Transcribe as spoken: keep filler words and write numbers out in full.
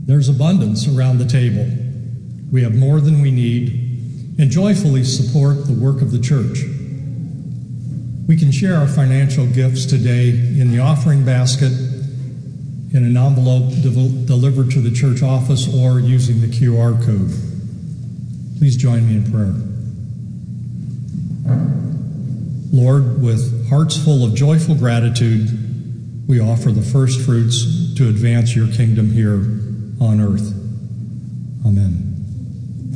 There's abundance around the table. We have more than we need and joyfully support the work of the church. We can share our financial gifts today in the offering basket, in an envelope de- delivered to the church office, or using the Q R code. Please join me in prayer. Lord, with hearts full of joyful gratitude, we offer the first fruits to advance your kingdom here on earth. Amen.